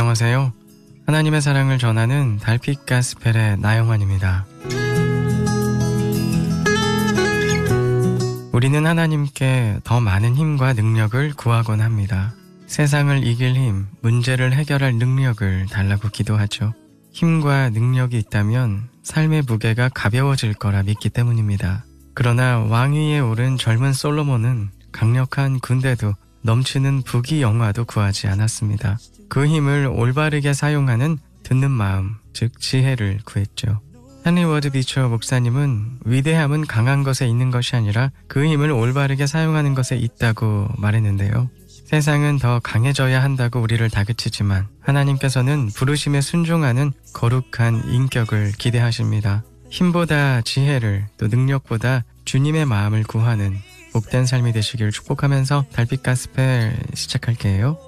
안녕하세요. 하나님의 사랑을 전하는 달빛 가스펠의 나영환입니다. 우리는 하나님께 더 많은 힘과 능력을 구하곤 합니다. 세상을 이길 힘, 문제를 해결할 능력을 달라고 기도하죠. 힘과 능력이 있다면 삶의 무게가 가벼워질 거라 믿기 때문입니다. 그러나 왕위에 오른 젊은 솔로몬은 강력한 군대도 넘치는 부귀 영화도 구하지 않았습니다. 그 힘을 올바르게 사용하는 듣는 마음, 즉 지혜를 구했죠. 헨리 워드 비처 목사님은 위대함은 강한 것에 있는 것이 아니라 그 힘을 올바르게 사용하는 것에 있다고 말했는데요. 세상은 더 강해져야 한다고 우리를 다그치지만 하나님께서는 부르심에 순종하는 거룩한 인격을 기대하십니다. 힘보다 지혜를, 또 능력보다 주님의 마음을 구하는 복된 삶이 되시길 축복하면서 달빛 가스펠 시작할게요.